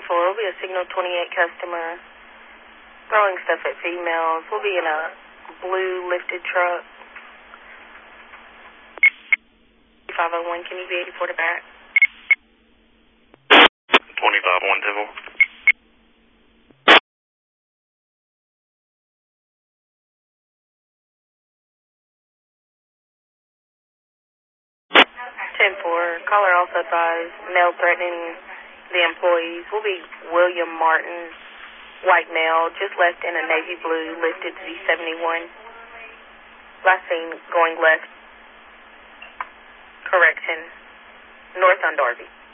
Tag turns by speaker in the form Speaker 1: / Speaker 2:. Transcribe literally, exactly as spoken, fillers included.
Speaker 1: four, we'll be a Signal twenty-eight customer. Throwing stuff at females. We'll be in a blue lifted truck. five oh one, can you be eighty-four to back?
Speaker 2: twenty-five one, Tiffle.
Speaker 1: ten four, caller also advised male threatening the employees. Will be William Martin, white male, just left in a navy blue, lifted Z seventy-one. Last seen going left. Correction. North on Darby.